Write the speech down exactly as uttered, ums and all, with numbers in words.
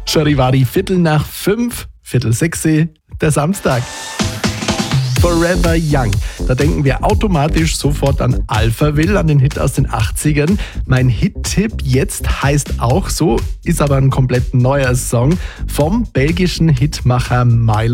Charivari, Viertel nach fünf, Viertel sechs, der Samstag. Forever Young. Da denken wir automatisch sofort an Alphaville, an den Hit aus den achtzigern. Mein Hit-Tipp jetzt heißt auch so, ist aber ein komplett neuer Song vom belgischen Hitmacher Milo.